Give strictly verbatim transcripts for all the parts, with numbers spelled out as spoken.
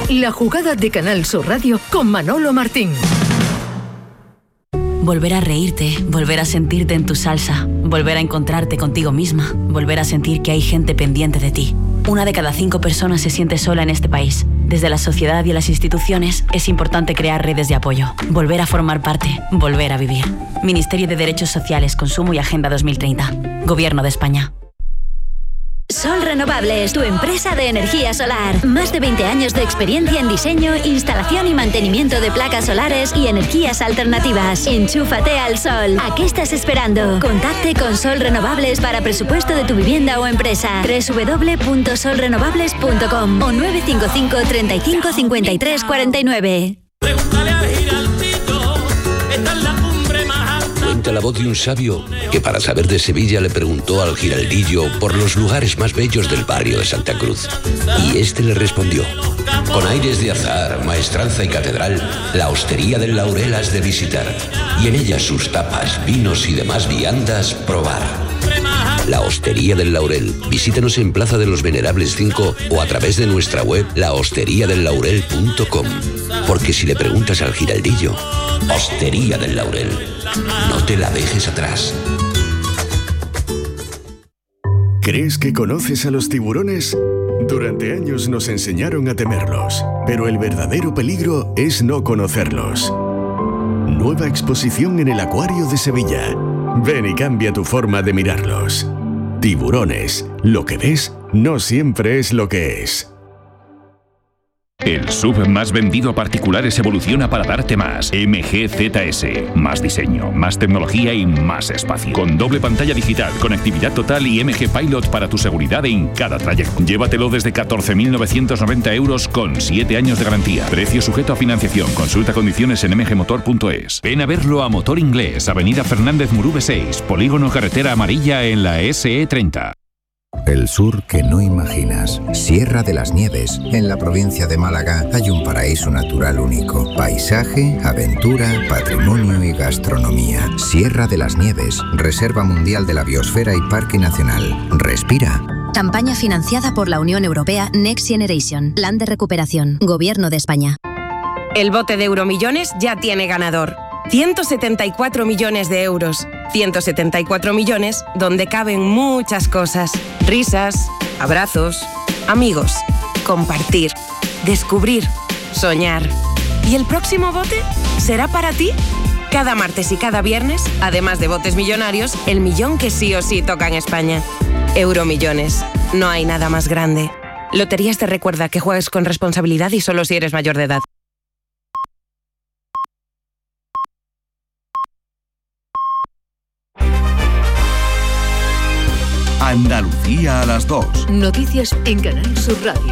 La jugada de Canal Sur Radio con Manolo Martín. Volver a reírte, volver a sentirte en tu salsa, volver a encontrarte contigo misma, volver a sentir que hay gente pendiente de ti. Una de cada cinco personas se siente sola en este país. Desde la sociedad y las instituciones es importante crear redes de apoyo, volver a formar parte, volver a vivir. Ministerio de Derechos Sociales, Consumo y Agenda dos mil treinta. Gobierno de España. Sol Renovables, tu empresa de energía solar. Más de veinte años de experiencia en diseño, instalación y mantenimiento de placas solares y energías alternativas. Enchúfate al sol. ¿A qué estás esperando? Contacte con Sol Renovables para presupuesto de tu vivienda o empresa. doble u doble u doble u punto sol renovables punto com o nueve cinco cinco, treinta y cinco, cincuenta y tres, cuarenta y nueve. Pregúntale al Giraldito, esta es la cumbre más alta. Cuenta la voz de un sabio que para saber de Sevilla le preguntó al Giraldillo por los lugares más bellos del barrio de Santa Cruz. Y este le respondió: con aires de azar, maestranza y catedral, la hostería del Laurel has de visitar, y en ella sus tapas, vinos y demás viandas probar. La Hostería del Laurel. Visítanos en Plaza de los Venerables cinco o a través de nuestra web la hostería del laurel punto com. Porque si le preguntas al Giraldillo, Hostería del Laurel, no te la dejes atrás. ¿Crees que conoces a los tiburones? Durante años nos enseñaron a temerlos, pero el verdadero peligro es no conocerlos. Nueva exposición en el Acuario de Sevilla. Ven y cambia tu forma de mirarlos. Tiburones. Lo que ves no siempre es lo que es. El S U V más vendido a particulares evoluciona para darte más. M G Z S. Más diseño, más tecnología y más espacio. Con doble pantalla digital, conectividad total y M G Pilot para tu seguridad en cada trayecto. Llévatelo desde catorce mil novecientos noventa euros con siete años de garantía. Precio sujeto a financiación. Consulta condiciones en m g motor punto es. Ven a verlo a Motor Inglés, Avenida Fernández Murube seis, Polígono Carretera Amarilla en la S E treinta. El sur que no imaginas. Sierra de las Nieves. En la provincia de Málaga hay un paraíso natural único. Paisaje, aventura, patrimonio y gastronomía. Sierra de las Nieves. Reserva Mundial de la Biosfera y Parque Nacional. Respira. Campaña financiada por la Unión Europea Next Generation. Plan de recuperación. Gobierno de España. El bote de Euromillones ya tiene ganador. ciento setenta y cuatro millones de euros. ciento setenta y cuatro millones donde caben muchas cosas. Risas, abrazos, amigos, compartir, descubrir, soñar. ¿Y el próximo bote será para ti? Cada martes y cada viernes, además de botes millonarios, el millón que sí o sí toca en España. Euromillones. No hay nada más grande. Loterías te recuerda que juegues con responsabilidad y solo si eres mayor de edad. Andalucía a las dos. Noticias en Canal Sur Radio.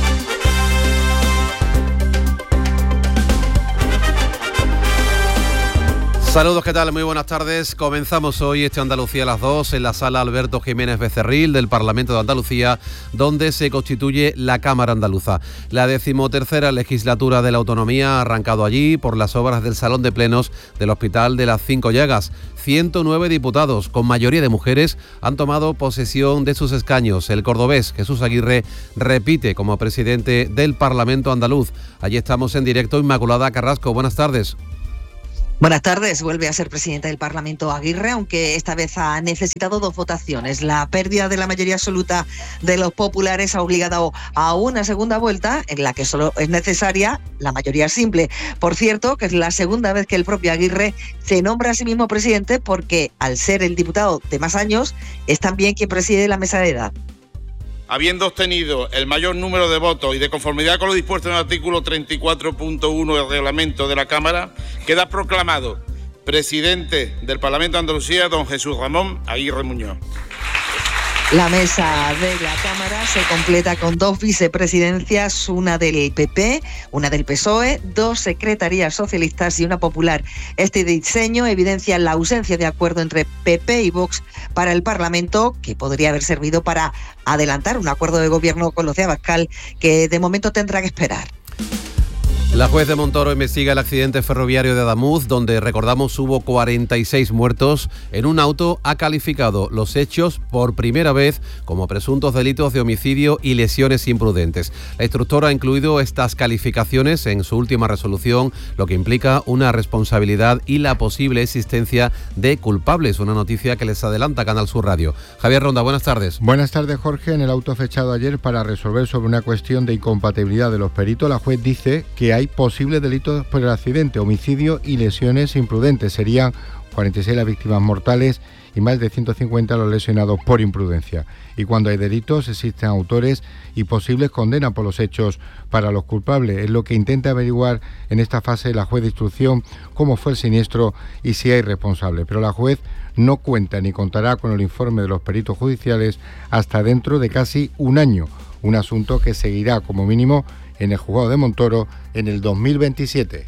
Saludos, ¿qué tal? Muy buenas tardes. Comenzamos hoy este Andalucía a las dos en la sala Alberto Jiménez Becerril del Parlamento de Andalucía, donde se constituye la Cámara Andaluza. La decimotercera legislatura de la autonomía ha arrancado allí por las obras del Salón de Plenos del Hospital de las Cinco Llagas. ciento nueve diputados, con mayoría de mujeres, han tomado posesión de sus escaños. El cordobés Jesús Aguirre repite como presidente del Parlamento andaluz. Allí estamos en directo. Inmaculada Carrasco, buenas tardes. Buenas tardes. Vuelve a ser presidenta del Parlamento Aguirre, aunque esta vez ha necesitado dos votaciones. La pérdida de la mayoría absoluta de los populares ha obligado a una segunda vuelta en la que solo es necesaria la mayoría simple. Por cierto, que es la segunda vez que el propio Aguirre se nombra a sí mismo presidente, porque al ser el diputado de más años es también quien preside la mesa de edad. Habiendo obtenido el mayor número de votos y de conformidad con lo dispuesto en el artículo treinta y cuatro punto uno del reglamento de la Cámara, queda proclamado presidente del Parlamento de Andalucía don Jesús Ramón Aguirre Muñoz. La mesa de la Cámara se completa con dos vicepresidencias, una del P P, una del P S O E, dos secretarías socialistas y una popular. Este diseño evidencia la ausencia de acuerdo entre P P y Vox para el Parlamento, que podría haber servido para adelantar un acuerdo de gobierno con los de Abascal, que de momento tendrá que esperar. La juez de Montoro investiga el accidente ferroviario de Adamuz, donde, recordamos, hubo cuarenta y seis muertos. En un auto ha calificado los hechos por primera vez como presuntos delitos de homicidio y lesiones imprudentes. La instructora ha incluido estas calificaciones en su última resolución, lo que implica una responsabilidad y la posible existencia de culpables. Una noticia que les adelanta Canal Sur Radio. Javier Ronda, buenas tardes. Buenas tardes, Jorge. En el auto fechado ayer para resolver sobre una cuestión de incompatibilidad de los peritos, la juez dice que hay posibles delitos por el accidente, homicidio y lesiones imprudentes. Serían cuarenta y seis las víctimas mortales y más de ciento cincuenta los lesionados por imprudencia. Y cuando hay delitos existen autores y posibles condenas por los hechos para los culpables. Es lo que intenta averiguar en esta fase la juez de instrucción, cómo fue el siniestro y si hay responsable. Pero la juez no cuenta ni contará con el informe de los peritos judiciales hasta dentro de casi un año. Un asunto que seguirá como mínimo en el juzgado de Montoro en el dos mil veintisiete.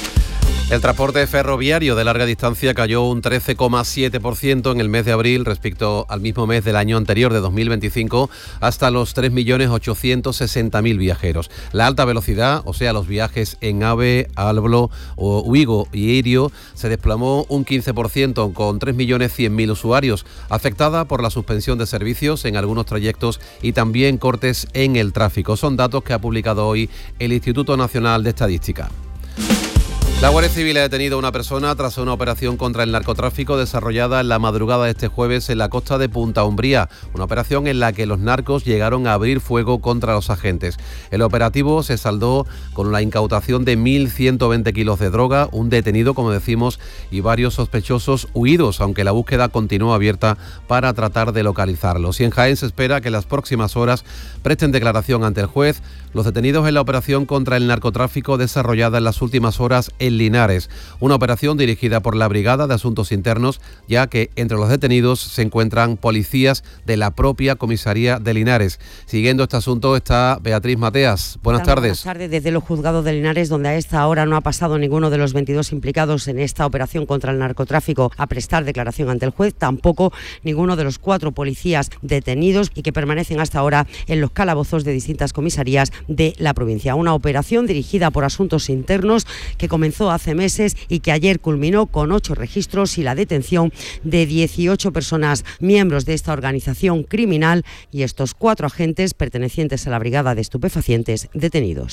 El transporte ferroviario de larga distancia cayó un trece coma siete por ciento en el mes de abril respecto al mismo mes del año anterior de dos mil veinticinco, hasta los tres millones ochocientos sesenta mil viajeros. La alta velocidad, o sea, los viajes en AVE, Alblo, Uigo y Irio, se desplomó un quince por ciento con tres millones cien mil usuarios, afectada por la suspensión de servicios en algunos trayectos y también cortes en el tráfico. Son datos que ha publicado hoy el Instituto Nacional de Estadística. La Guardia Civil ha detenido a una persona tras una operación contra el narcotráfico desarrollada en la madrugada de este jueves en la costa de Punta Umbría, una operación en la que los narcos llegaron a abrir fuego contra los agentes. El operativo se saldó con la incautación de mil ciento veinte kilos de droga, un detenido, como decimos, y varios sospechosos huidos, aunque la búsqueda continúa abierta para tratar de localizarlos. Y en Jaén se espera que en las próximas horas presten declaración ante el juez los detenidos en la operación contra el narcotráfico desarrollada en las últimas horas en Linares, una operación dirigida por la Brigada de Asuntos Internos, ya que entre los detenidos se encuentran policías de la propia comisaría de Linares. Siguiendo este asunto está Beatriz Mateas. Buenas tardes. Buenas tardes desde los juzgados de Linares, donde a esta hora no ha pasado ninguno de los veintidós implicados en esta operación contra el narcotráfico a prestar declaración ante el juez, tampoco ninguno de los cuatro policías detenidos y que permanecen hasta ahora en los calabozos de distintas comisarías de la provincia. Una operación dirigida por Asuntos Internos que comenzó hace meses y que ayer culminó con ocho registros y la detención de dieciocho personas miembros de esta organización criminal y estos cuatro agentes pertenecientes a la Brigada de Estupefacientes detenidos.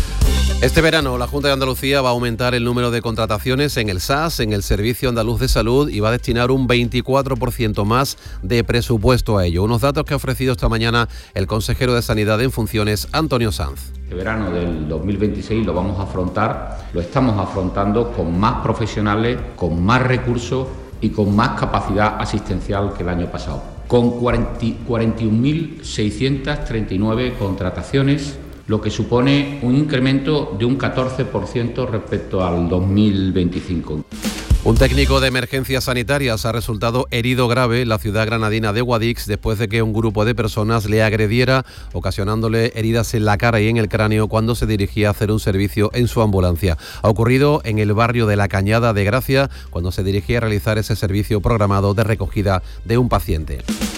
Este verano la Junta de Andalucía va a aumentar el número de contrataciones en el S A S, en el Servicio Andaluz de Salud, y va a destinar un veinticuatro por ciento más de presupuesto a ello. Unos datos que ha ofrecido esta mañana el consejero de Sanidad en funciones, Antonio Sanz. Este verano del dos mil veintiséis lo vamos a afrontar, lo estamos afrontando con más profesionales, con más recursos y con más capacidad asistencial que el año pasado. Con cuarenta y un mil seiscientas treinta y nueve contrataciones, lo que supone un incremento de un catorce por ciento respecto al dos mil veinticinco. Un técnico de emergencias sanitarias ha resultado herido grave en la ciudad granadina de Guadix después de que un grupo de personas le agrediera, ocasionándole heridas en la cara y en el cráneo cuando se dirigía a hacer un servicio en su ambulancia. Ha ocurrido en el barrio de La Cañada de Gracia, cuando se dirigía a realizar ese servicio programado de recogida de un paciente.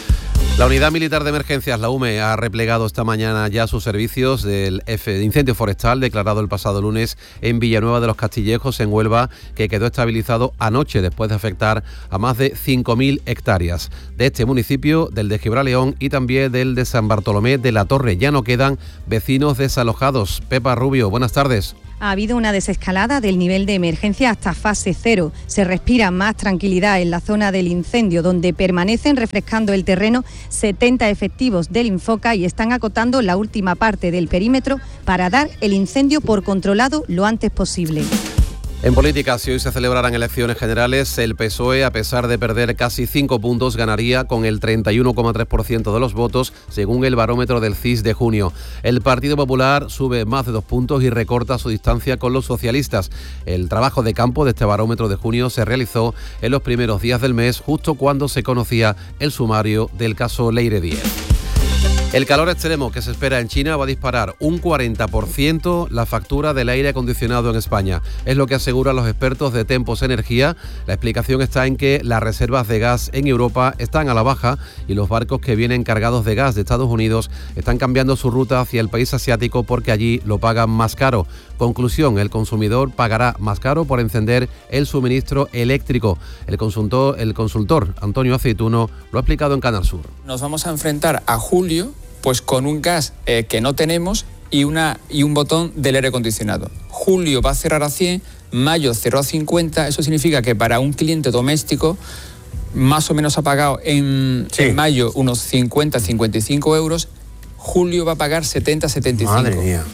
La Unidad Militar de Emergencias, la U M E, ha replegado esta mañana ya sus servicios del incendio forestal declarado el pasado lunes en Villanueva de los Castillejos, en Huelva, que quedó estabilizado anoche después de afectar a más de cinco mil hectáreas de este municipio, del de Gibraleón y también del de San Bartolomé de la Torre. Ya no quedan vecinos desalojados. Pepa Rubio, buenas tardes. Ha habido una desescalada del nivel de emergencia hasta fase cero. Se respira más tranquilidad en la zona del incendio, donde permanecen refrescando el terreno setenta efectivos del Infoca y están acotando la última parte del perímetro para dar el incendio por controlado lo antes posible. En política, si hoy se celebraran elecciones generales, el P S O E, a pesar de perder casi cinco puntos, ganaría con el treinta y uno coma tres por ciento de los votos, según el barómetro del C I S de junio. El Partido Popular sube más de dos puntos y recorta su distancia con los socialistas. El trabajo de campo de este barómetro de junio se realizó en los primeros días del mes, justo cuando se conocía el sumario del caso Leire Díez. El calor extremo que se espera en China va a disparar un cuarenta por ciento la factura del aire acondicionado en España. Es lo que aseguran los expertos de Tempos Energía. La explicación está en que las reservas de gas en Europa están a la baja y los barcos que vienen cargados de gas de Estados Unidos están cambiando su ruta hacia el país asiático porque allí lo pagan más caro. Conclusión, el consumidor pagará más caro por encender el suministro eléctrico. El consultor, el consultor Antonio Aceituno lo ha explicado en Canal Sur. Nos vamos a enfrentar a julio pues con un gas eh, que no tenemos y, una, y un botón del aire acondicionado. Julio va a cerrar a cien, mayo cerró a cincuenta, eso significa que para un cliente doméstico más o menos ha pagado en, sí. en mayo unos cincuenta a cincuenta y cinco euros, julio va a pagar setenta a setenta y cinco. Madre mía.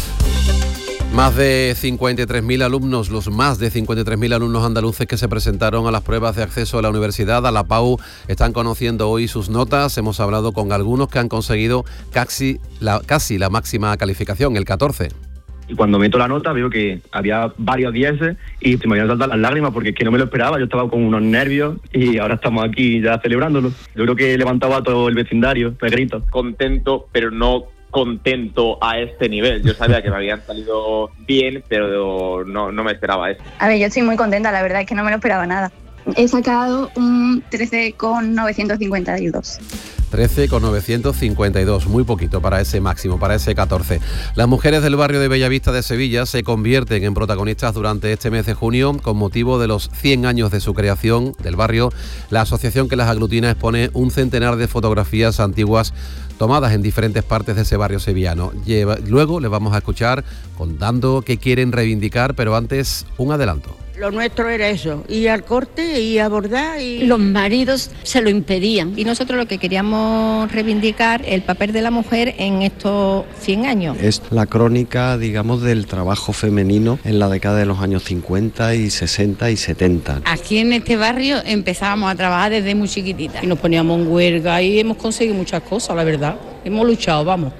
Más de cincuenta y tres mil alumnos, los más de cincuenta y tres mil alumnos andaluces que se presentaron a las pruebas de acceso a la universidad, a la P A U, están conociendo hoy sus notas. Hemos hablado con algunos que han conseguido casi la, casi la máxima calificación, el catorce. Y cuando meto la nota veo que había varios dieces y se me habían saltado las lágrimas porque es que no me lo esperaba. Yo estaba con unos nervios y ahora estamos aquí ya celebrándolo. Yo creo que he levantado a todo el vecindario, de gritos. Contento, pero no contento a este nivel. Yo sabía que me habían salido bien, pero no, no me esperaba eso. A ver, yo estoy muy contenta, la verdad es que no me lo esperaba nada. He sacado un trece con novecientos cincuenta y dos. trece con novecientos cincuenta y dos, muy poquito para ese máximo, para ese catorce. Las mujeres del barrio de Bellavista de Sevilla se convierten en protagonistas durante este mes de junio con motivo de los cien años de su creación del barrio. La asociación que las aglutina expone un centenar de fotografías antiguas tomadas en diferentes partes de ese barrio sevillano. Lleva, luego les vamos a escuchar contando qué quieren reivindicar, pero antes un adelanto. Lo nuestro era eso, ir al corte, ir a bordar y... Los maridos se lo impedían. Y nosotros lo que queríamos reivindicar el papel de la mujer en estos cien años. Es la crónica, digamos, del trabajo femenino en la década de los años cincuenta y sesenta y setenta. Aquí en este barrio empezábamos a trabajar desde muy chiquitita. Y nos poníamos en huelga y hemos conseguido muchas cosas, la verdad. Hemos luchado, vamos.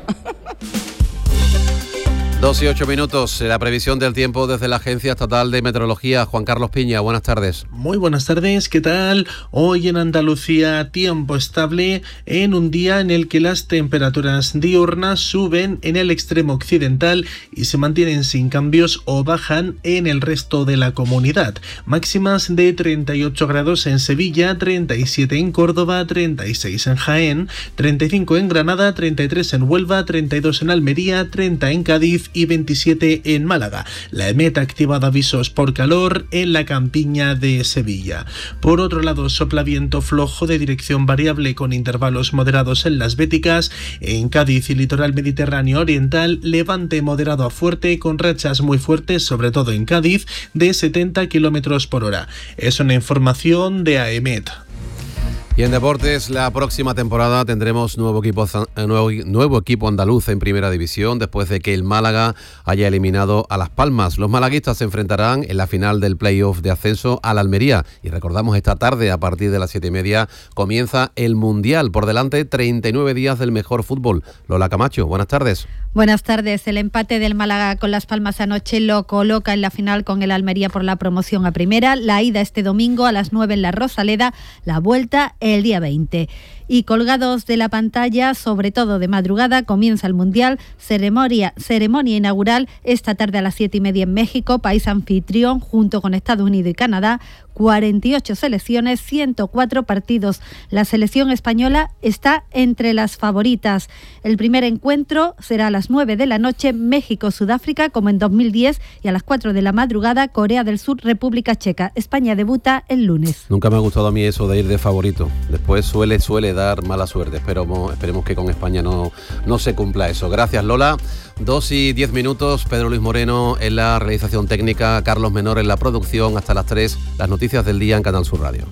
Dos y ocho minutos, la previsión del tiempo desde la Agencia Estatal de Meteorología. Juan Carlos Piña, buenas tardes. Muy buenas tardes, ¿qué tal? Hoy en Andalucía tiempo estable en un día en el que las temperaturas diurnas suben en el extremo occidental y se mantienen sin cambios o bajan en el resto de la comunidad. Máximas de treinta y ocho grados en Sevilla, treinta y siete en Córdoba, treinta y seis en Jaén, treinta y cinco en Granada, treinta y tres en Huelva, treinta y dos en Almería, treinta en Cádiz y veintisiete en Málaga. La EMET ha activado avisos por calor en la campiña de Sevilla. Por otro lado, sopla viento flojo de dirección variable con intervalos moderados en las Béticas. En Cádiz y litoral mediterráneo oriental, levante moderado a fuerte con rachas muy fuertes, sobre todo en Cádiz, de setenta kilómetros por hora. Es una información de AEMET. Y en deportes, la próxima temporada tendremos nuevo equipo, nuevo, nuevo equipo andaluz en Primera División después de que el Málaga haya eliminado a Las Palmas. Los malaguistas se enfrentarán en la final del playoff de ascenso a la Almería. Y recordamos, esta tarde a partir de las siete y media comienza el Mundial. Por delante, treinta y nueve días del mejor fútbol. Lola Camacho, buenas tardes. Buenas tardes. El empate del Málaga con Las Palmas anoche lo coloca en la final con el Almería por la promoción a Primera. La ida este domingo a las nueve en la Rosaleda, la vuelta el día veinte. Y colgados de la pantalla, sobre todo de madrugada, comienza el Mundial, ceremonia, ceremonia inaugural esta tarde a las siete y media en México, país anfitrión junto con Estados Unidos y Canadá, cuarenta y ocho selecciones, ciento cuatro partidos. La selección española está entre las favoritas. El primer encuentro será a las nueve de la noche, México-Sudáfrica, como en dos mil diez, y a las cuatro de la madrugada, Corea del Sur, República Checa. España debuta el lunes. Nunca me ha gustado a mí eso de ir de favorito. Después suele, suele dar mala suerte. Esperemos, esperemos que con España no, no se cumpla eso. Gracias, Lola. Dos y diez minutos, Pedro Luis Moreno en la realización técnica, Carlos Menor en la producción, hasta las tres, las noticias del día en Canal Sur Radio.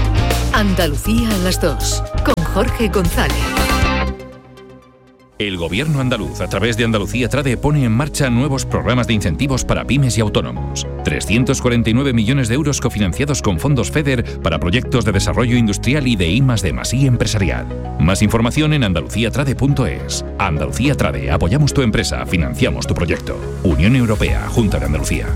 Andalucía a las dos, con Jorge González. El Gobierno andaluz, a través de Andalucía Trade, pone en marcha nuevos programas de incentivos para pymes y autónomos. trescientos cuarenta y nueve millones de euros cofinanciados con fondos FEDER para proyectos de desarrollo industrial y de I más D más I empresarial. Más información en andalucía trade punto es. Andalucía Trade, apoyamos tu empresa, financiamos tu proyecto. Unión Europea, Junta de Andalucía.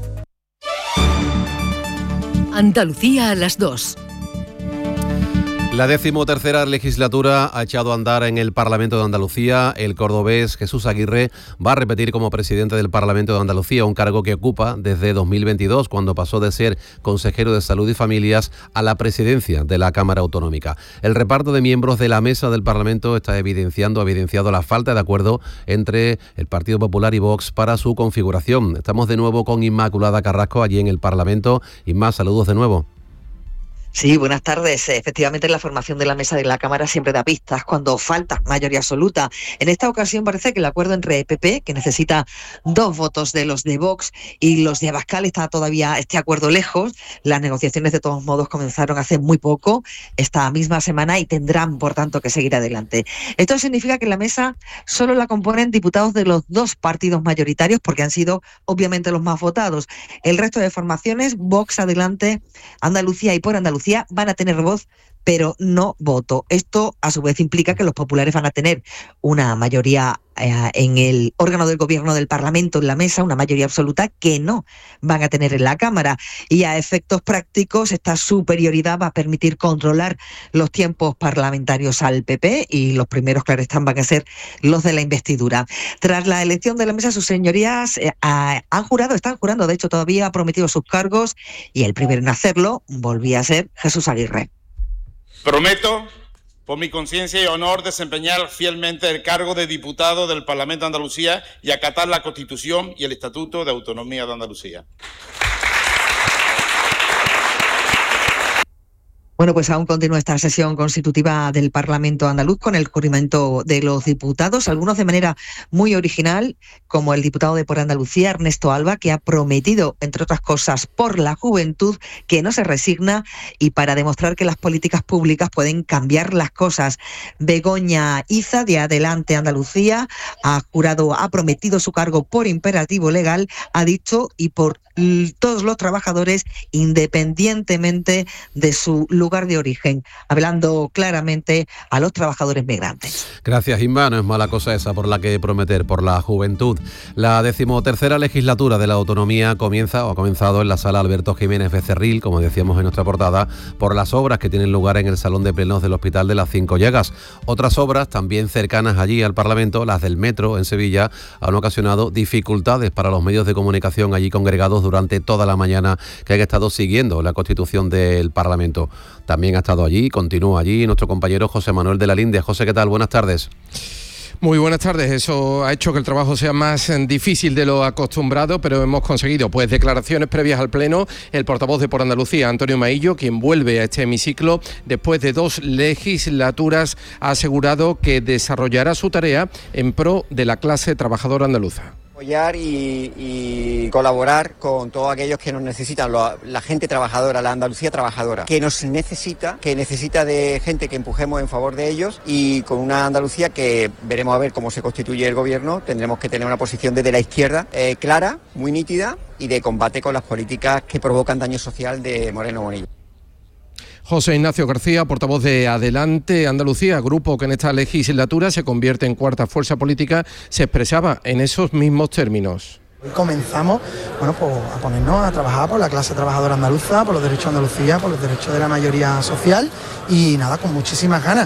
Andalucía a las dos. La decimotercera legislatura ha echado a andar en el Parlamento de Andalucía. El cordobés Jesús Aguirre va a repetir como presidente del Parlamento de Andalucía, un cargo que ocupa desde dos mil veintidós, cuando pasó de ser consejero de Salud y Familias a la presidencia de la Cámara Autonómica. El reparto de miembros de la mesa del Parlamento está evidenciando, ha evidenciado la falta de acuerdo entre el Partido Popular y Vox para su configuración. Estamos de nuevo con Inmaculada Carrasco allí en el Parlamento. Inma, saludos de nuevo. Sí, buenas tardes. Efectivamente, la formación de la mesa de la Cámara siempre da pistas cuando falta mayoría absoluta. En esta ocasión parece que el acuerdo entre E P P, que necesita dos votos de los de Vox, y los de Abascal, está todavía este acuerdo lejos. Las negociaciones, de todos modos, comenzaron hace muy poco, esta misma semana, y tendrán, por tanto, que seguir adelante. Esto significa que la mesa solo la componen diputados de los dos partidos mayoritarios, porque han sido, obviamente, los más votados. El resto de formaciones, Vox, Adelante, Andalucía y Por Andalucía, van a tener voz, pero no voto. Esto, a su vez, implica que los populares van a tener una mayoría eh, en el órgano del gobierno del Parlamento, en la mesa, una mayoría absoluta que no van a tener en la Cámara. Y a efectos prácticos, esta superioridad va a permitir controlar los tiempos parlamentarios al P P, y los primeros, claro están, van a ser los de la investidura. Tras la elección de la mesa, sus señorías eh, han jurado, están jurando, de hecho todavía ha prometido sus cargos, y el primero en hacerlo volvía a ser Jesús Aguirre. Prometo, por mi conciencia y honor, desempeñar fielmente el cargo de diputado del Parlamento de Andalucía y acatar la Constitución y el Estatuto de Autonomía de Andalucía. Bueno, pues aún continúa esta sesión constitutiva del Parlamento andaluz con el juramento de los diputados, algunos de manera muy original, como el diputado de Por Andalucía, Ernesto Alba, que ha prometido, entre otras cosas, por la juventud, que no se resigna, y para demostrar que las políticas públicas pueden cambiar las cosas. Begoña Iza, de Adelante Andalucía, ha jurado, ha prometido su cargo por imperativo legal, ha dicho, y por todos los trabajadores, independientemente de su lugar de origen, hablando claramente a los trabajadores migrantes. Gracias, Inma. No es mala cosa esa por la que prometer, por la juventud. La decimotercera legislatura de la autonomía comienza o ha comenzado en la sala Alberto Jiménez Becerril, como decíamos en nuestra portada, por las obras que tienen lugar en el Salón de Plenos del Hospital de las Cinco Llagas. Otras obras también cercanas allí al Parlamento, las del metro en Sevilla, han ocasionado dificultades para los medios de comunicación allí congregados durante toda la mañana, que han estado siguiendo la constitución del Parlamento. También ha estado allí, continúa allí, nuestro compañero José Manuel de la Linde. José, ¿qué tal? Buenas tardes. Muy buenas tardes. Eso ha hecho que el trabajo sea más difícil de lo acostumbrado, pero hemos conseguido pues declaraciones previas al Pleno. El portavoz de Por Andalucía, Antonio Maillo, quien vuelve a este hemiciclo después de dos legislaturas, ha asegurado que desarrollará su tarea en pro de la clase trabajadora andaluza. Apoyar y, y colaborar con todos aquellos que nos necesitan, lo, la gente trabajadora, la Andalucía trabajadora, que nos necesita, que necesita de gente que empujemos en favor de ellos, y con una Andalucía que veremos a ver cómo se constituye el gobierno. Tendremos que tener una posición desde la izquierda eh, clara, muy nítida, y de combate con las políticas que provocan daño social de Moreno Bonilla. José Ignacio García, portavoz de Adelante Andalucía, grupo que en esta legislatura se convierte en cuarta fuerza política, se expresaba en esos mismos términos. Hoy comenzamos bueno, pues, a ponernos a trabajar por la clase trabajadora andaluza, por los derechos de Andalucía, por los derechos de la mayoría social, y nada, con muchísimas ganas.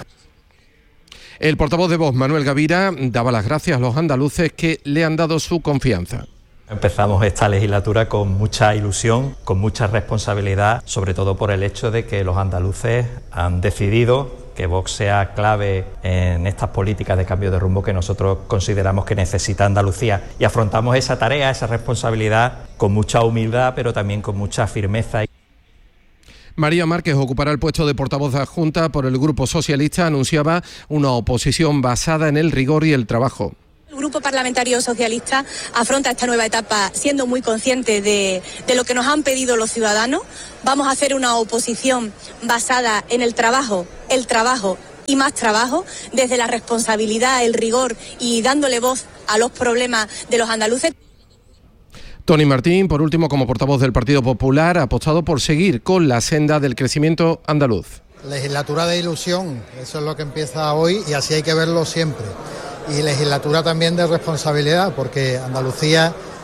El portavoz de Vox, Manuel Gavira, daba las gracias a los andaluces que le han dado su confianza. Empezamos esta legislatura con mucha ilusión, con mucha responsabilidad, sobre todo por el hecho de que los andaluces han decidido que Vox sea clave en estas políticas de cambio de rumbo que nosotros consideramos que necesita Andalucía. Y afrontamos esa tarea, esa responsabilidad, con mucha humildad, pero también con mucha firmeza. María Márquez ocupará el puesto de portavoz adjunta por el Grupo Socialista. Anunciaba una oposición basada en el rigor y el trabajo. El Grupo Parlamentario Socialista afronta esta nueva etapa siendo muy consciente de, de lo que nos han pedido los ciudadanos. Vamos a hacer una oposición basada en el trabajo, el trabajo y más trabajo, desde la responsabilidad, el rigor y dándole voz a los problemas de los andaluces. Tony Martín, por último, como portavoz del Partido Popular, ha apostado por seguir con la senda del crecimiento andaluz. Legislatura de ilusión, eso es lo que empieza hoy y así hay que verlo siempre. Y legislatura también de responsabilidad, porque Andalucía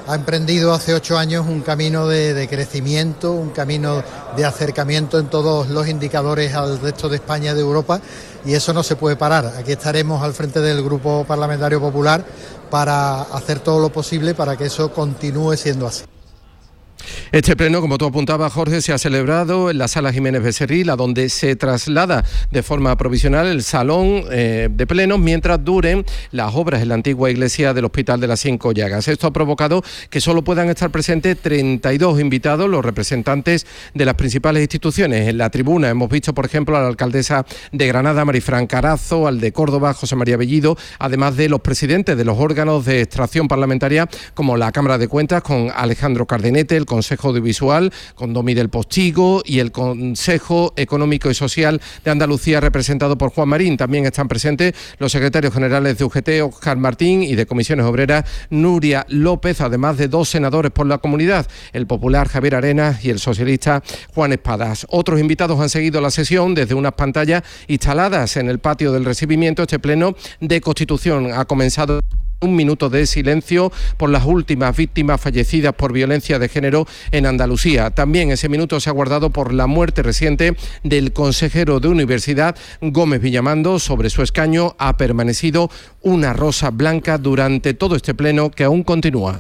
ha emprendido hace ocho años un camino de, de crecimiento, un camino de acercamiento en todos los indicadores al resto de España y de Europa, y eso no se puede parar. Aquí estaremos al frente del Grupo Parlamentario Popular para hacer todo lo posible para que eso continúe siendo así. Este pleno, como tú apuntabas, Jorge, se ha celebrado en la Sala Jiménez Becerril, a donde se traslada de forma provisional el salón eh, de plenos mientras duren las obras en la antigua iglesia del Hospital de las Cinco Llagas. Esto ha provocado que solo puedan estar presentes treinta y dos invitados, los representantes de las principales instituciones. En la tribuna hemos visto, por ejemplo, a la alcaldesa de Granada, Marifran Carazo, al de Córdoba, José María Bellido, además de los presidentes de los órganos de extracción parlamentaria, como la Cámara de Cuentas, con Alejandro Cardenete, el Consejo Audiovisual, con Domi del Postigo, y el Consejo Económico y Social de Andalucía, representado por Juan Marín. También están presentes los secretarios generales de U G T, Óscar Martín, y de Comisiones Obreras, Nuria López, además de dos senadores por la comunidad, el popular Javier Arenas y el socialista Juan Espadas. Otros invitados han seguido la sesión desde unas pantallas instaladas en el patio del recibimiento. Este pleno de Constitución ha comenzado un minuto de silencio por las últimas víctimas fallecidas por violencia de género en Andalucía. También ese minuto se ha guardado por la muerte reciente del consejero de Universidad, Gómez Villamando. Sobre su escaño ha permanecido una rosa blanca durante todo este pleno, que aún continúa.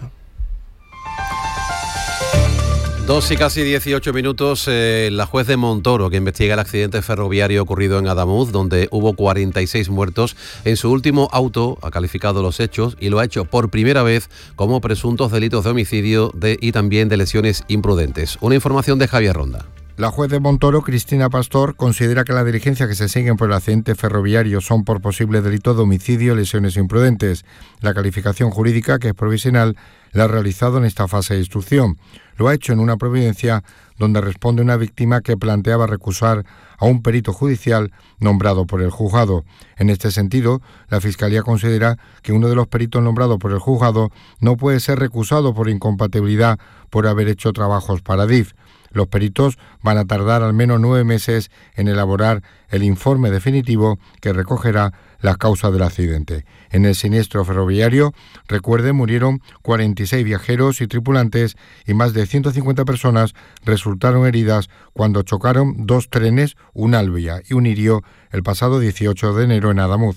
Dos y casi dieciocho minutos, eh, la juez de Montoro, que investiga el accidente ferroviario ocurrido en Adamuz, donde hubo cuarenta y seis muertos, en su último auto ha calificado los hechos y lo ha hecho por primera vez como presuntos delitos de homicidio de, y también de lesiones imprudentes. Una información de Javier Ronda. La juez de Montoro, Cristina Pastor, considera que las diligencias que se siguen por el accidente ferroviario son por posible delito de homicidio y lesiones imprudentes. La calificación jurídica, que es provisional, la ha realizado en esta fase de instrucción. Lo ha hecho en una providencia donde responde una víctima que planteaba recusar a un perito judicial nombrado por el juzgado. En este sentido, la Fiscalía considera que uno de los peritos nombrados por el juzgado no puede ser recusado por incompatibilidad por haber hecho trabajos para D I F. Los peritos van a tardar al menos nueve meses en elaborar el informe definitivo que recogerá las causas del accidente. En el siniestro ferroviario, recuerde, murieron cuarenta y seis viajeros y tripulantes y más de ciento cincuenta personas resultaron heridas cuando chocaron dos trenes, un Alvia y un Irio, el pasado dieciocho de enero en Adamuz.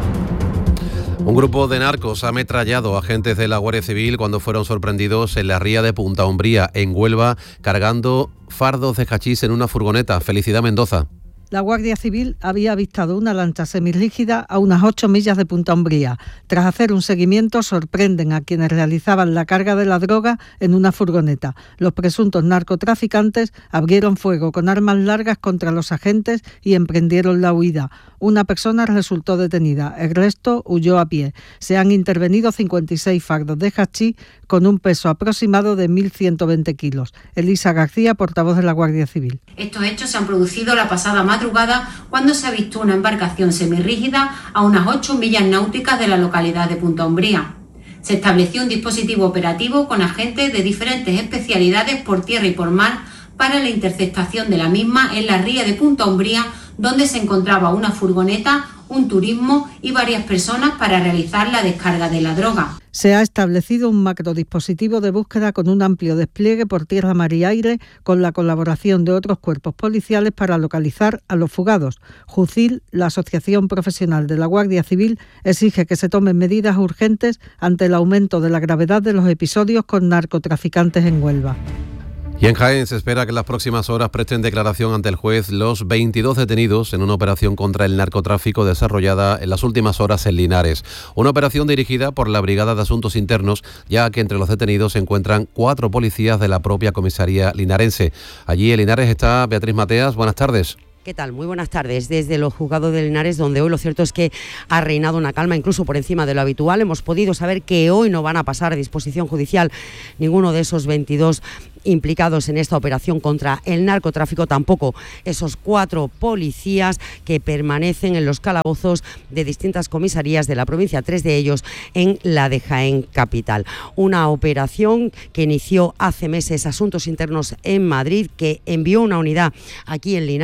Un grupo de narcos ha ametrallado a agentes de la Guardia Civil cuando fueron sorprendidos en la ría de Punta Umbría, en Huelva, cargando fardos de hachís en una furgoneta. Felicidad Mendoza. La Guardia Civil había avistado una lancha semirrígida a unas ocho millas de Punta Umbría. Tras hacer un seguimiento, sorprenden a quienes realizaban la carga de la droga en una furgoneta. Los presuntos narcotraficantes abrieron fuego con armas largas contra los agentes y emprendieron la huida. Una persona resultó detenida, el resto huyó a pie. Se han intervenido cincuenta y seis fardos de hachís con un peso aproximado de mil ciento veinte kilos. Elisa García, portavoz de la Guardia Civil. Estos hechos se han producido la pasada madrugada cuando se avistó una embarcación semirrígida a unas ocho millas náuticas de la localidad de Punta Umbría. Se estableció un dispositivo operativo con agentes de diferentes especialidades por tierra y por mar para la interceptación de la misma en la ría de Punta Umbría, donde se encontraba una furgoneta, un turismo y varias personas para realizar la descarga de la droga. Se ha establecido un macrodispositivo de búsqueda con un amplio despliegue por tierra, mar y aire, con la colaboración de otros cuerpos policiales para localizar a los fugados. JUCIL, la Asociación Profesional de la Guardia Civil, exige que se tomen medidas urgentes ante el aumento de la gravedad de los episodios con narcotraficantes en Huelva. Y en Jaén se espera que en las próximas horas presten declaración ante el juez los veintidós detenidos en una operación contra el narcotráfico desarrollada en las últimas horas en Linares. Una operación dirigida por la Brigada de Asuntos Internos, ya que entre los detenidos se encuentran cuatro policías de la propia comisaría linarense. Allí en Linares está Beatriz Mateas. Buenas tardes. ¿Qué tal? Muy buenas tardes. Desde los juzgados de Linares, donde hoy lo cierto es que ha reinado una calma incluso por encima de lo habitual, hemos podido saber que hoy no van a pasar a disposición judicial ninguno de esos veintidós implicados en esta operación contra el narcotráfico, tampoco esos cuatro policías que permanecen en los calabozos de distintas comisarías de la provincia, tres de ellos en la de Jaén capital. Una operación que inició hace meses Asuntos Internos en Madrid, que envió una unidad aquí en Linares, que ha estado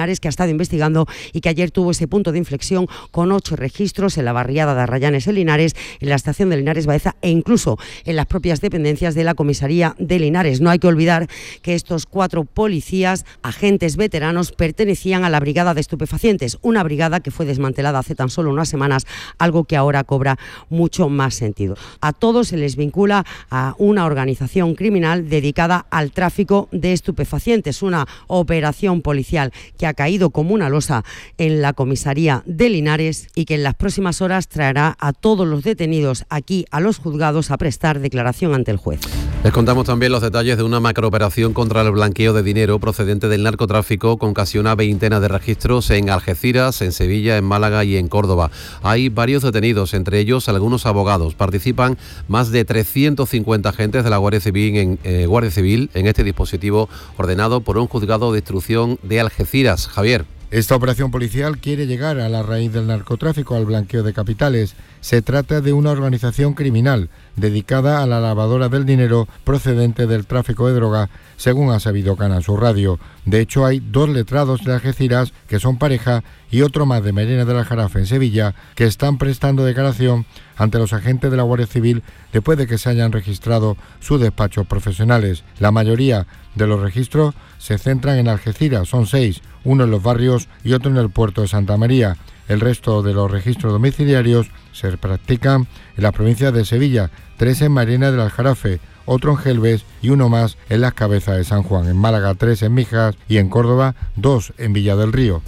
estado investigando y que ayer tuvo ese punto de inflexión con ocho registros en la barriada de Arrayanes en Linares, en la estación de Linares Baeza e incluso en las propias dependencias de la comisaría de Linares. No hay que olvidar que estos cuatro policías, agentes veteranos, pertenecían a la brigada de estupefacientes, una brigada que fue desmantelada hace tan solo unas semanas, algo que ahora cobra mucho más sentido. A todos se les vincula a una organización criminal dedicada al tráfico de estupefacientes, una operación policial que ha caído como una losa en la comisaría de Linares y que en las próximas horas traerá a todos los detenidos aquí a los juzgados a prestar declaración ante el juez. Les contamos también los detalles de una macrooperación contra el blanqueo de dinero procedente del narcotráfico con casi una veintena de registros en Algeciras, en Sevilla, en Málaga y en Córdoba. Hay varios detenidos, entre ellos algunos abogados. Participan más de trescientos cincuenta agentes de la Guardia Civil en, eh, Guardia Civil en este dispositivo ordenado por un juzgado de instrucción de Algeciras. Javier. Esta operación policial quiere llegar a la raíz del narcotráfico, al blanqueo de capitales. Se trata de una organización criminal dedicada a la lavadora del dinero procedente del tráfico de droga, según ha sabido Canal Sur Radio. De hecho, hay dos letrados de Algeciras que son pareja y otro más de Merena del Aljarafe en Sevilla que están prestando declaración ante los agentes de la Guardia Civil después de que se hayan registrado sus despachos profesionales. La mayoría de los registros se centran en Algeciras, son seis, uno en los barrios y otro en el puerto de Santa María. El resto de los registros domiciliarios se practican en las provincias de Sevilla, tres en Marina del Aljarafe, otro en Gelbes y uno más en las Cabezas de San Juan. En Málaga, tres en Mijas y en Córdoba, dos en Villa del Río.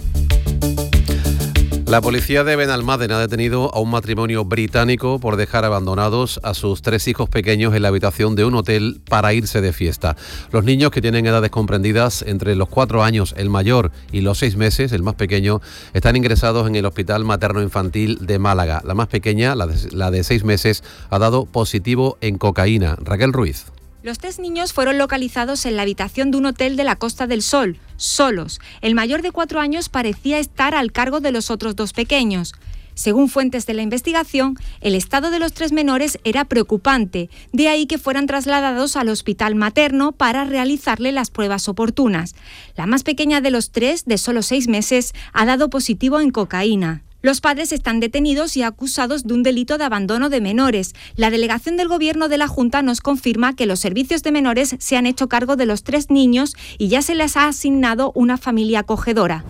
La policía de Benalmádena ha detenido a un matrimonio británico por dejar abandonados a sus tres hijos pequeños en la habitación de un hotel para irse de fiesta. Los niños, que tienen edades comprendidas entre los cuatro años, el mayor, y los seis meses, el más pequeño, están ingresados en el Hospital Materno-Infantil de Málaga. La más pequeña, la de, la de seis meses, ha dado positivo en cocaína. Raquel Ruiz. Los tres niños fueron localizados en la habitación de un hotel de la Costa del Sol, solos. El mayor de cuatro años parecía estar al cargo de los otros dos pequeños. Según fuentes de la investigación, el estado de los tres menores era preocupante, de ahí que fueran trasladados al hospital materno para realizarle las pruebas oportunas. La más pequeña de los tres, de solo seis meses, ha dado positivo en cocaína. Los padres están detenidos y acusados de un delito de abandono de menores. La delegación del Gobierno de la Junta nos confirma que los servicios de menores se han hecho cargo de los tres niños y ya se les ha asignado una familia acogedora.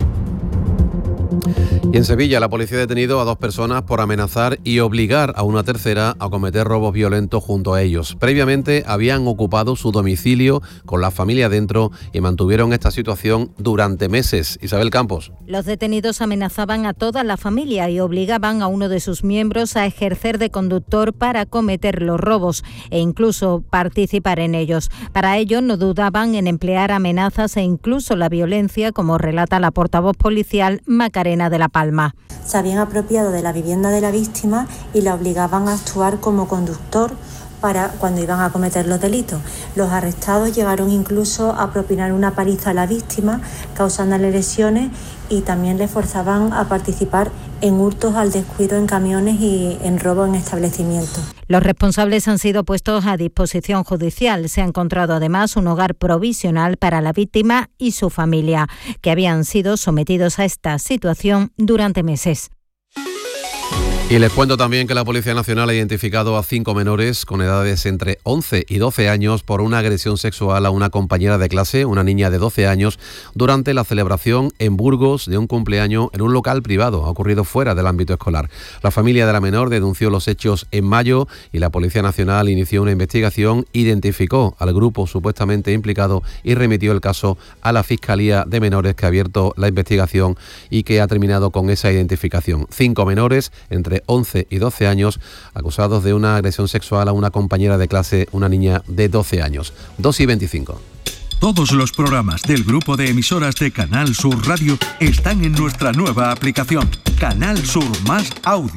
Y en Sevilla, la policía ha detenido a dos personas por amenazar y obligar a una tercera a cometer robos violentos junto a ellos. Previamente habían ocupado su domicilio con la familia dentro y mantuvieron esta situación durante meses. Isabel Campos. Los detenidos amenazaban a toda la familia y obligaban a uno de sus miembros a ejercer de conductor para cometer los robos e incluso participar en ellos. Para ello no dudaban en emplear amenazas e incluso la violencia, como relata la portavoz policial Macarena de la Palma. Se habían apropiado de la vivienda de la víctima y la obligaban a actuar como conductor para cuando iban a cometer los delitos. Los arrestados llegaron incluso a propinar una paliza a la víctima, causándole lesiones, y también le forzaban a participar en hurtos al descuido en camiones y en robo en establecimientos. Los responsables han sido puestos a disposición judicial. Se ha encontrado además un hogar provisional para la víctima y su familia, que habían sido sometidos a esta situación durante meses. Y les cuento también que la Policía Nacional ha identificado a cinco menores con edades entre once y doce años por una agresión sexual a una compañera de clase, una niña de doce años, durante la celebración en Burgos de un cumpleaños en un local privado. Ha ocurrido fuera del ámbito escolar. La familia de la menor denunció los hechos en mayo y la Policía Nacional inició una investigación, identificó al grupo supuestamente implicado y remitió el caso a la Fiscalía de Menores, que ha abierto la investigación y que ha terminado con esa identificación. Cinco menores entre once y doce años acusados de una agresión sexual a una compañera de clase, una niña de doce años. dos y veinticinco. Todos los programas del grupo de emisoras de Canal Sur Radio están en nuestra nueva aplicación, Canal Sur Más Audio.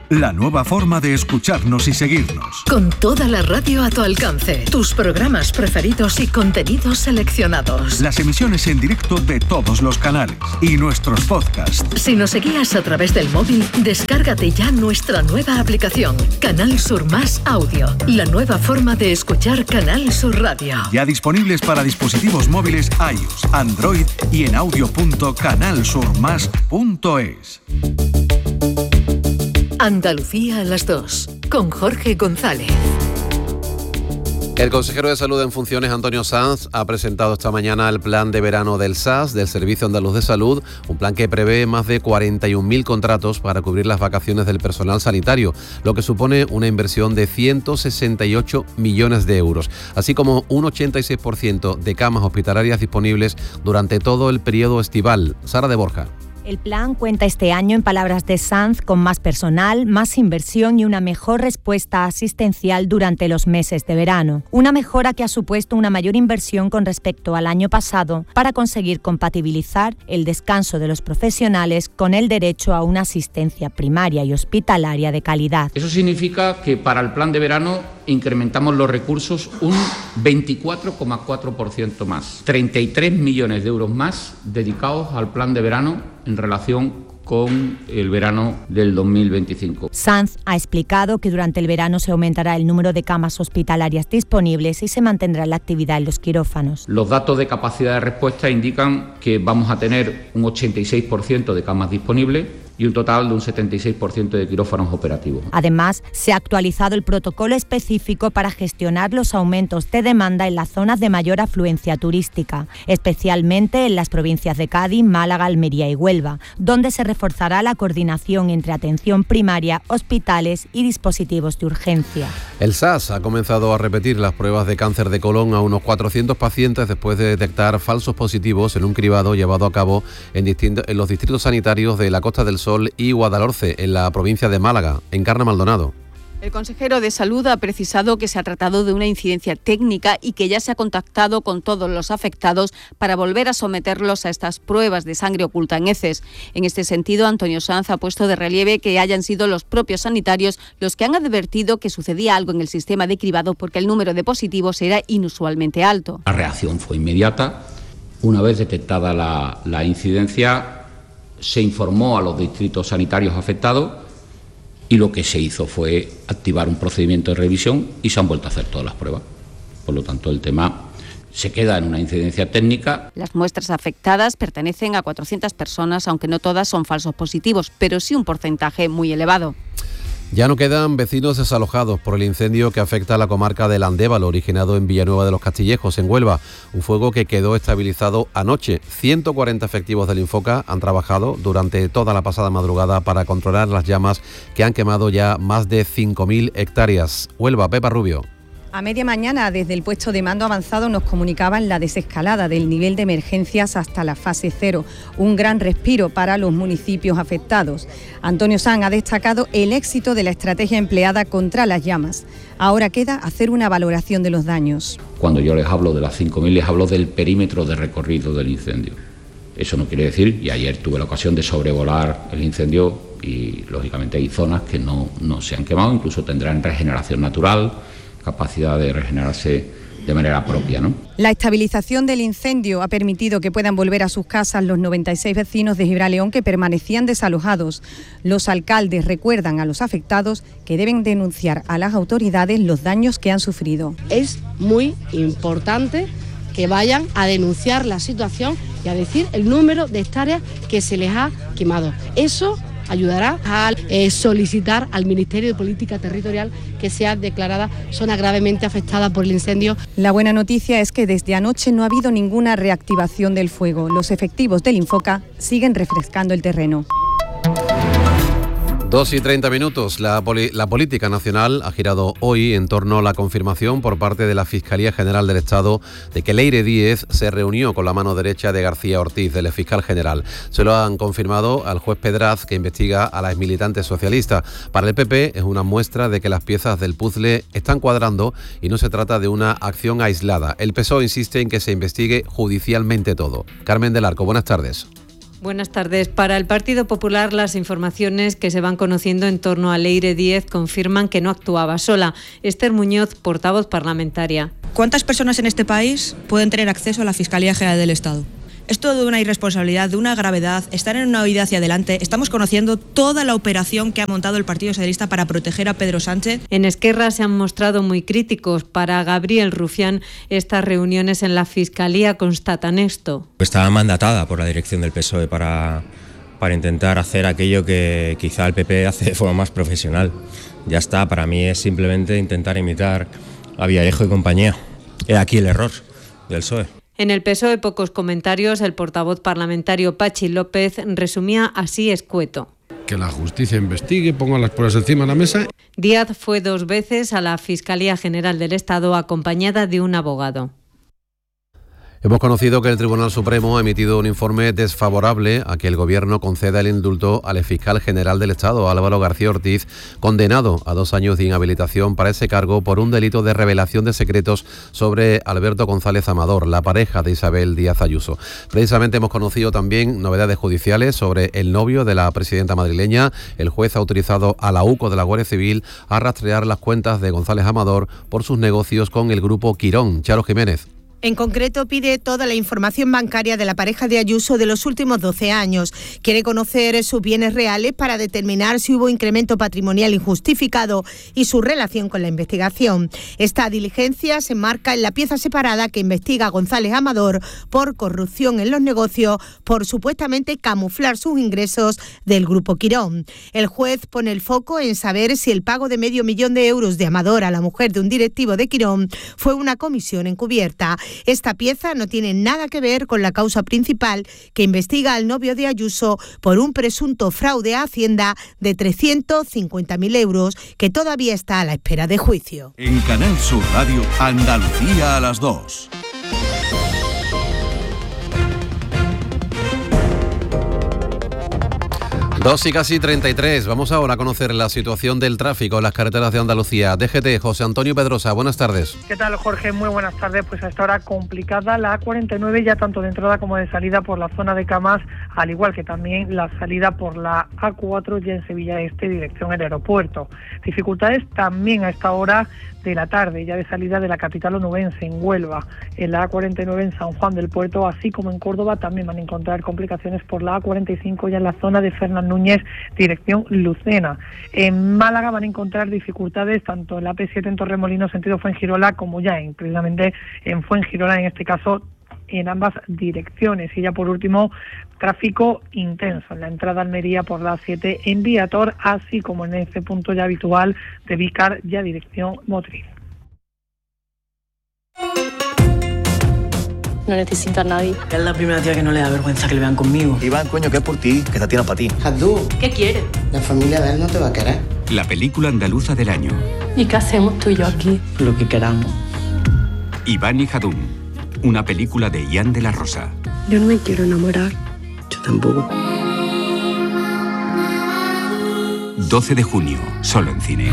la nueva forma de escucharnos y seguirnos. Con toda la radio a tu alcance, tus programas preferidos y contenidos seleccionados. Las emisiones en directo de todos los canales y nuestros podcasts. Si nos seguías a través del móvil, descárgate ya nuestra nueva aplicación, Canal Sur Más Audio, la nueva forma de escuchar Canal Sur Radio. Ya disponibles para dispositivos móviles iOS, Android y en audio punto canal sur más punto es. Andalucía a las dos, con Jorge González. El consejero de Salud en funciones, Antonio Sanz, ha presentado esta mañana el plan de verano del S A S, del Servicio Andaluz de Salud, un plan que prevé más de cuarenta y un mil contratos para cubrir las vacaciones del personal sanitario, lo que supone una inversión de ciento sesenta y ocho millones de euros, así como un ochenta y seis por ciento de camas hospitalarias disponibles durante todo el periodo estival. Sara de Borja. El plan cuenta este año, en palabras de Sanz, con más personal, más inversión y una mejor respuesta asistencial durante los meses de verano. Una mejora que ha supuesto una mayor inversión con respecto al año pasado para conseguir compatibilizar el descanso de los profesionales con el derecho a una asistencia primaria y hospitalaria de calidad. Eso significa que para el plan de verano incrementamos los recursos un veinticuatro coma cuatro por ciento más. treinta y tres millones de euros más dedicados al plan de verano en relación con el verano del dos mil veinticinco. Sanz ha explicado que durante el verano se aumentará el número de camas hospitalarias disponibles y se mantendrá la actividad en los quirófanos. Los datos de capacidad de respuesta indican que vamos a tener un ochenta y seis por ciento de camas disponibles y un total de un setenta y seis por ciento de quirófanos operativos. Además, se ha actualizado el protocolo específico para gestionar los aumentos de demanda en las zonas de mayor afluencia turística, especialmente en las provincias de Cádiz, Málaga, Almería y Huelva, donde se reforzará la coordinación entre atención primaria, hospitales y dispositivos de urgencia. El S A S ha comenzado a repetir las pruebas de cáncer de colon a unos cuatrocientos pacientes después de detectar falsos positivos en un cribado llevado a cabo en, distintos, en los distritos sanitarios de la Costa del Sol y Guadalhorce, en la provincia de Málaga. Encarna Maldonado. El consejero de Salud ha precisado que se ha tratado de una incidencia técnica y que ya se ha contactado con todos los afectados para volver a someterlos a estas pruebas de sangre oculta en heces. En este sentido, Antonio Sanz ha puesto de relieve que hayan sido los propios sanitarios los que han advertido que sucedía algo en el sistema de cribado porque el número de positivos era inusualmente alto. La reacción fue inmediata. Una vez detectada la, la incidencia, se informó a los distritos sanitarios afectados y lo que se hizo fue activar un procedimiento de revisión y se han vuelto a hacer todas las pruebas. Por lo tanto, el tema se queda en una incidencia técnica. Las muestras afectadas pertenecen a cuatrocientas personas, aunque no todas son falsos positivos, pero sí un porcentaje muy elevado. Ya no quedan vecinos desalojados por el incendio que afecta a la comarca del Andévalo, originado en Villanueva de los Castillejos, en Huelva. Un fuego que quedó estabilizado anoche. ciento cuarenta efectivos del Infoca han trabajado durante toda la pasada madrugada para controlar las llamas que han quemado ya más de cinco mil hectáreas. Huelva, Pepa Rubio. A media mañana, desde el puesto de mando avanzado, nos comunicaban la desescalada del nivel de emergencias hasta la fase cero. Un gran respiro para los municipios afectados. Antonio Sanz ha destacado el éxito de la estrategia empleada contra las llamas. Ahora queda hacer una valoración de los daños. Cuando yo les hablo de las cinco mil, les hablo del perímetro de recorrido del incendio. Eso no quiere decir, y ayer tuve la ocasión de sobrevolar el incendio y, lógicamente, hay zonas que no, no se han quemado, incluso tendrán regeneración natural, capacidad de regenerarse de manera propia, ¿no? La estabilización del incendio ha permitido que puedan volver a sus casas los noventa y seis vecinos de Gibraleón que permanecían desalojados. Los alcaldes recuerdan a los afectados que deben denunciar a las autoridades los daños que han sufrido. Es muy importante que vayan a denunciar la situación y a decir el número de hectáreas que se les ha quemado. Eso ayudará a eh, solicitar al Ministerio de Política Territorial que sea declarada zona gravemente afectada por el incendio. La buena noticia es que desde anoche no ha habido ninguna reactivación del fuego. Los efectivos del Infoca siguen refrescando el terreno. Dos y treinta minutos. La, poli- la política nacional ha girado hoy en torno a la confirmación por parte de la Fiscalía General del Estado de que Leire Díez se reunió con la mano derecha de García Ortiz, del fiscal general. Se lo han confirmado al juez Pedraz, que investiga a la exmilitante socialista. Para el P P es una muestra de que las piezas del puzzle están cuadrando y no se trata de una acción aislada. El P S O E insiste en que se investigue judicialmente todo. Carmen del Arco, buenas tardes. Buenas tardes. Para el Partido Popular, las informaciones que se van conociendo en torno a Leire Díez confirman que no actuaba sola. Esther Muñoz, portavoz parlamentaria. ¿Cuántas personas en este país pueden tener acceso a la Fiscalía General del Estado? Es todo de una irresponsabilidad, de una gravedad. Están en una huida hacia adelante. Estamos conociendo toda la operación que ha montado el Partido Socialista para proteger a Pedro Sánchez. En Esquerra se han mostrado muy críticos. Para Gabriel Rufián, estas reuniones en la Fiscalía constatan esto. Estaba mandatada por la dirección del P S O E para, para intentar hacer aquello que quizá el P P hace de forma más profesional. Ya está, para mí es simplemente intentar imitar a Villarejo y compañía. He aquí el error del P S O E. En el P S O E, pocos comentarios. El portavoz parlamentario Pachi López resumía así escueto. Que la justicia investigue, ponga las pruebas encima de la mesa. Díaz fue dos veces a la Fiscalía General del Estado acompañada de un abogado. Hemos conocido que el Tribunal Supremo ha emitido un informe desfavorable a que el Gobierno conceda el indulto al fiscal general del Estado, Álvaro García Ortiz, condenado a dos años de inhabilitación para ese cargo por un delito de revelación de secretos sobre Alberto González Amador, la pareja de Isabel Díaz Ayuso. Precisamente hemos conocido también novedades judiciales sobre el novio de la presidenta madrileña. El juez ha autorizado a la U C O de la Guardia Civil a rastrear las cuentas de González Amador por sus negocios con el grupo Quirón. Charo Jiménez. En concreto, pide toda la información bancaria de la pareja de Ayuso de los últimos doce años. Quiere conocer sus bienes reales para determinar si hubo incremento patrimonial injustificado y su relación con la investigación. Esta diligencia se enmarca en la pieza separada que investiga a González Amador por corrupción en los negocios, por supuestamente camuflar sus ingresos del Grupo Quirón. El juez pone el foco en saber si el pago de medio millón de euros de Amador a la mujer de un directivo de Quirón fue una comisión encubierta. Esta pieza no tiene nada que ver con la causa principal que investiga al novio de Ayuso por un presunto fraude a Hacienda de trescientos cincuenta mil euros que todavía está a la espera de juicio. En Canal Sur Radio, Andalucía a las dos. Dos y casi treinta y tres. Vamos ahora a conocer la situación del tráfico en las carreteras de Andalucía. D G T, José Antonio Pedrosa, buenas tardes. ¿Qué tal, Jorge? Muy buenas tardes. Pues a esta hora complicada la A cuarenta y nueve, ya tanto de entrada como de salida por la zona de Camas, al igual que también la salida por la A cuatro ya en Sevilla Este, dirección al aeropuerto. Dificultades también a esta hora de la tarde, ya de salida de la capital onubense, en Huelva, en la A cuarenta y nueve en San Juan del Puerto, así como en Córdoba. También van a encontrar complicaciones por la A cuarenta y cinco ya en la zona de Fernán Núñez, dirección Lucena. En Málaga van a encontrar dificultades tanto en la A P siete en Torremolinos, sentido Fuengirola, como ya en, precisamente en Fuengirola, en este caso en ambas direcciones. Y ya por último, tráfico intenso en la entrada a Almería por la A siete en Viator, así como en ese punto ya habitual de Vícar, ya dirección Motril. No necesita a nadie. Es la primera tía que no le da vergüenza que le vean conmigo. Iván, coño, que es por ti, que esta tía no para ti. Jadú, ¿qué quieres? La familia de él no te va a querer. La película andaluza del año. ¿Y qué hacemos tú y yo aquí? Lo que queramos. Iván y Jadún, una película de Ian de la Rosa. Yo no me quiero enamorar. Yo tampoco. doce de junio, solo en cines.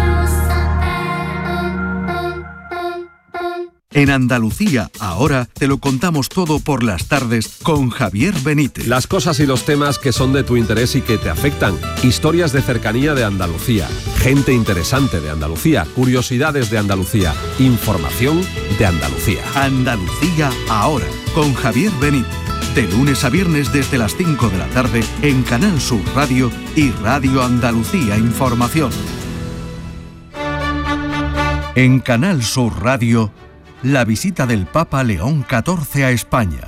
En Andalucía, ahora, te lo contamos todo por las tardes con Javier Benítez. Las cosas y los temas que son de tu interés y que te afectan. Historias de cercanía de Andalucía. Gente interesante de Andalucía. Curiosidades de Andalucía. Información de Andalucía. Andalucía, ahora, con Javier Benítez. De lunes a viernes desde las cinco de la tarde en Canal Sur Radio y Radio Andalucía Información. En Canal Sur Radio, la visita del Papa León catorce a España.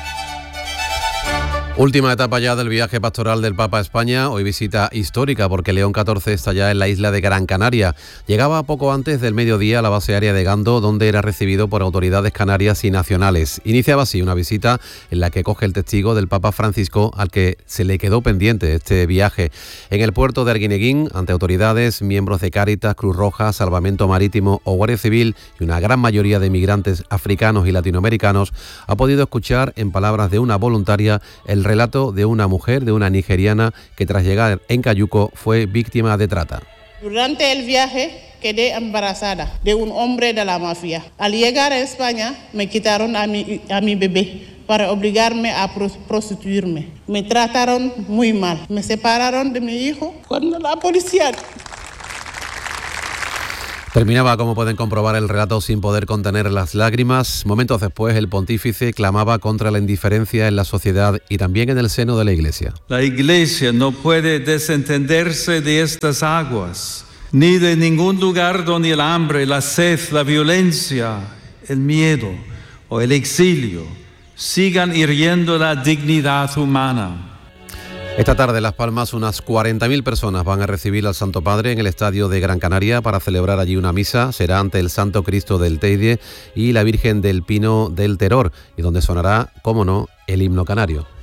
Última etapa ya del viaje pastoral del Papa a España, hoy visita histórica porque León catorce está ya en la isla de Gran Canaria. Llegaba poco antes del mediodía a la base aérea de Gando, donde era recibido por autoridades canarias y nacionales. Iniciaba así una visita en la que coge el testigo del Papa Francisco, al que se le quedó pendiente este viaje. En el puerto de Arguineguín, ante autoridades, miembros de Cáritas, Cruz Roja, Salvamento Marítimo o Guardia Civil y una gran mayoría de migrantes africanos y latinoamericanos, ha podido escuchar en palabras de una voluntaria el relato de una mujer, de una nigeriana, que tras llegar en Cayuco fue víctima de trata. Durante el viaje quedé embarazada de un hombre de la mafia. Al llegar a España me quitaron a mi, a mi bebé para obligarme a prostituirme. Me trataron muy mal. Me separaron de mi hijo cuando la policía... Terminaba, como pueden comprobar, el relato sin poder contener las lágrimas. Momentos después, el pontífice clamaba contra la indiferencia en la sociedad y también en el seno de la Iglesia. La Iglesia no puede desentenderse de estas aguas, ni de ningún lugar donde el hambre, la sed, la violencia, el miedo o el exilio sigan hiriendo la dignidad humana. Esta tarde en Las Palmas unas cuarenta mil personas van a recibir al Santo Padre en el Estadio de Gran Canaria para celebrar allí una misa. Será ante el Santo Cristo del Teide y la Virgen del Pino del Terror, y donde sonará, cómo no, el himno canario.